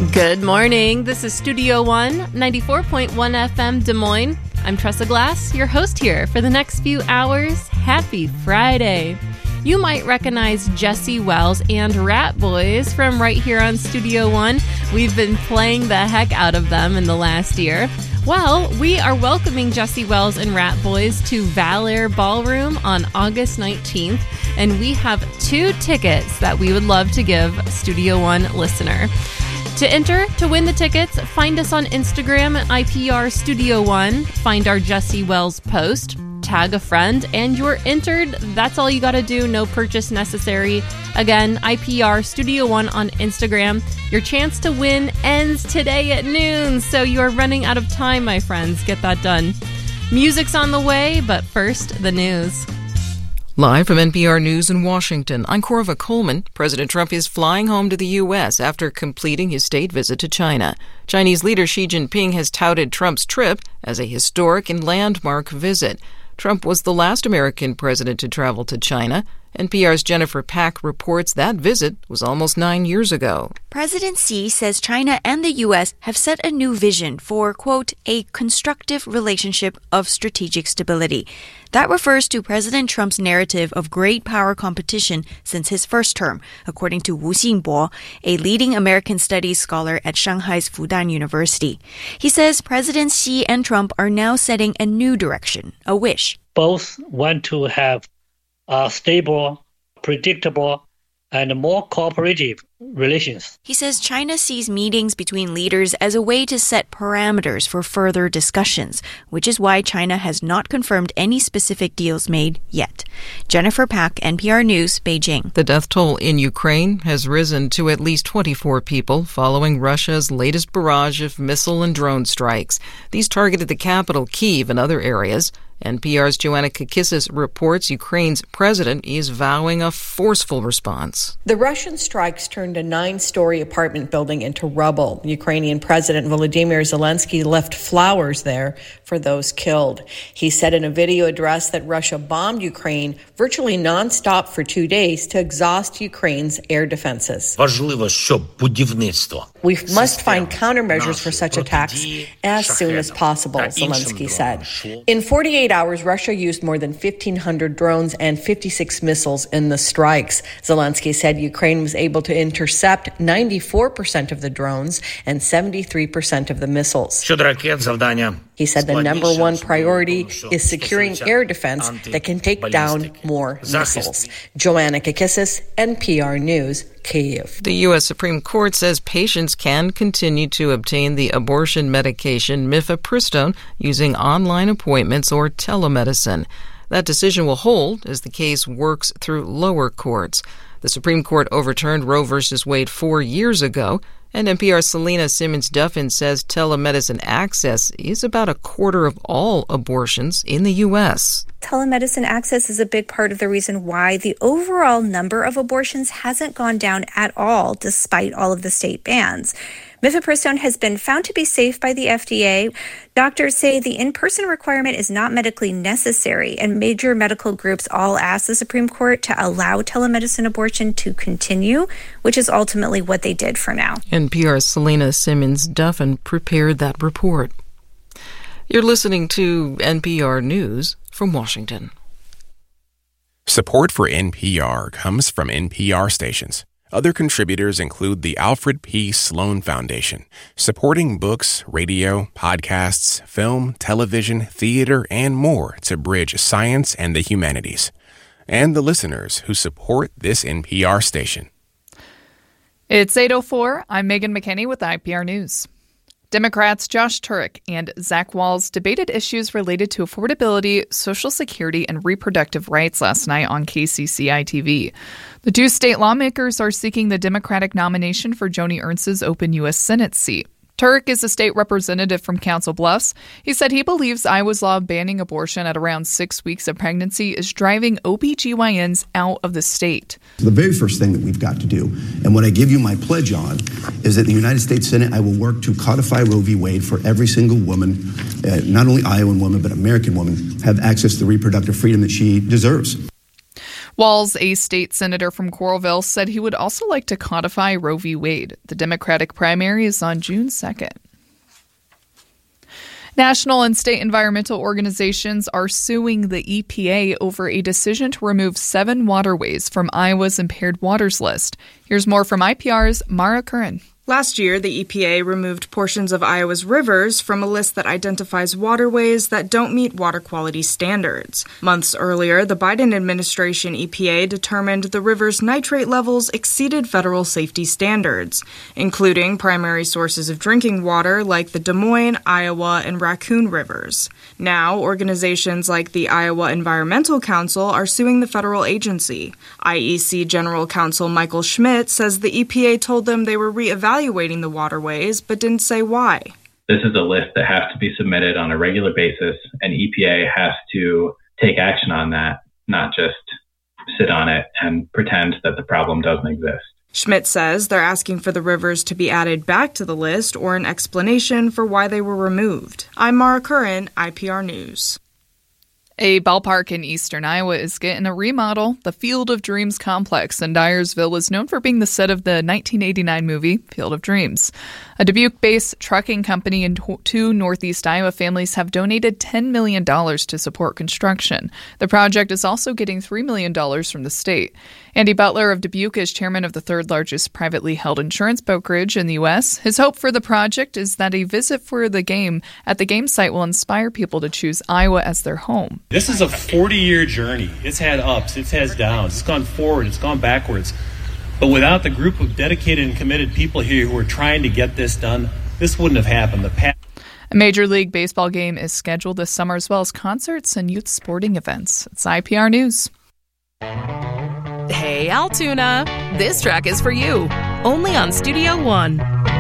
Good morning. This is Studio One, 94.1 FM Des Moines. I'm Tressa Glass, your host here for the next few hours. Happy Friday. You might recognize Jesse Wells and Rat Boys from right here on Studio One. We've been playing the heck out of them in the last year. Well, we are welcoming Jesse Wells and Rat Boys to Valor Ballroom on August 19th, and we have 2 tickets that we would love to give Studio One listener. To enter, to win the tickets, find us on Instagram at IPR Studio One, find our Jesse Wells post, tag a friend, and you're entered. That's all you got to do. No purchase necessary. Again, IPR Studio One on Instagram. Your chance to win ends today at noon, so you are running out of time, my friends. Get that done. Music's on the way, but first, the news. Live from NPR News in Washington, I'm Corva Coleman. President Trump is flying home to the U.S. after completing his state visit to China. Chinese leader Xi Jinping has touted Trump's trip as a historic and landmark visit. Trump was the last American president to travel to China. NPR's Jennifer Pack reports that visit was almost 9 years ago. President Xi says China and the U.S. have set a new vision for, quote, a constructive relationship of strategic stability. That refers to President Trump's narrative of great power competition since his first term, according to Wu Xingbo, a leading American studies scholar at Shanghai's Fudan University. He says Presidents Xi and Trump are now setting a new direction, a wish. Both want to have stable, predictable, and more cooperative relations. He says China sees meetings between leaders as a way to set parameters for further discussions, which is why China has not confirmed any specific deals made yet. Jennifer Pack, NPR News, Beijing. The death toll in Ukraine has risen to at least 24 people following Russia's latest barrage of missile and drone strikes. These targeted the capital, Kyiv, and other areas. NPR's Joanna Kakissis reports Ukraine's president is vowing a forceful response. The Russian strikes turned a 9-story apartment building into rubble. Ukrainian President Volodymyr Zelensky left flowers there for those killed. He said in a video address that Russia bombed Ukraine virtually nonstop for 2 days to exhaust Ukraine's air defenses. We must find countermeasures for such attacks as soon as possible, Zelensky said. In 48 hours, Russia used more than 1,500 drones and 56 missiles in the strikes. Zelensky said Ukraine was able to intercept 94% of the drones and 73% of the missiles. He said the number one priority is securing air defense that can take down more missiles. Joanna Kakissis, NPR News, Kyiv. The U.S. Supreme Court says patients can continue to obtain the abortion medication mifepristone using online appointments or telemedicine. That decision will hold as the case works through lower courts. The Supreme Court overturned Roe v. Wade 4 years ago, and NPR's Selena Simmons-Duffin says telemedicine access is about a quarter of all abortions in the U.S. Telemedicine access is a big part of the reason why the overall number of abortions hasn't gone down at all, despite all of the state bans. Mifepristone has been found to be safe by the FDA. Doctors say the in-person requirement is not medically necessary, and major medical groups all asked the Supreme Court to allow telemedicine abortion to continue, which is ultimately what they did for now. NPR's Selena Simmons-Duffin prepared that report. You're listening to NPR News from Washington. Support for NPR comes from NPR stations. Other contributors include the Alfred P. Sloan Foundation, supporting books, radio, podcasts, film, television, theater, and more to bridge science and the humanities. And the listeners who support this NPR station. It's 8:04. I'm Megan McKinney with IPR News. Democrats Josh Turek and Zach Wahls debated issues related to affordability, Social Security, and reproductive rights last night on KCCI-TV. The 2 state lawmakers are seeking the Democratic nomination for Joni Ernst's open U.S. Senate seat. Turek is a state representative from Council Bluffs. He said he believes Iowa's law banning abortion at around 6 weeks of pregnancy is driving OBGYNs out of the state. The very first thing that we've got to do, and what I give you my pledge on, is that in the United States Senate, I will work to codify Roe v. Wade for every single woman, not only Iowan woman, but American woman, have access to the reproductive freedom that she deserves. Walz, a state senator from Coralville, said he would also like to codify Roe v. Wade. The Democratic primary is on June 2nd. National and state environmental organizations are suing the EPA over a decision to remove 7 waterways from Iowa's impaired waters list. Here's more from IPR's Mara Curran. Last year, the EPA removed portions of Iowa's rivers from a list that identifies waterways that don't meet water quality standards. Months earlier, the Biden administration EPA determined the river's nitrate levels exceeded federal safety standards, including primary sources of drinking water like the Des Moines, Iowa, and Raccoon rivers. Now, organizations like the Iowa Environmental Council are suing the federal agency. IEC General Counsel Michael Schmidt says the EPA told them they were reevaluating the waterways, but didn't say why. This is a list that has to be submitted on a regular basis, and EPA has to take action on that, not just sit on it and pretend that the problem doesn't exist. Schmidt says they're asking for the rivers to be added back to the list or an explanation for why they were removed. I'm Mara Curran, IPR News. A ballpark in eastern Iowa is getting a remodel. The Field of Dreams complex in Dyersville is known for being the set of the 1989 movie Field of Dreams. A Dubuque-based trucking company and 2 Northeast Iowa families have donated $10 million to support construction. The project is also getting $3 million from the state. Andy Butler of Dubuque is chairman of the 3rd largest privately held insurance brokerage in the U.S. His hope for the project is that a visit for the game at the game site will inspire people to choose Iowa as their home. This is a 40-year journey. It's had ups, it's had downs, it's gone forward, it's gone backwards. But without the group of dedicated and committed people here who are trying to get this done, this wouldn't have happened. A Major League Baseball game is scheduled this summer, as well as concerts and youth sporting events. It's IPR News. Hey, Altoona, this track is for you, only on Studio One.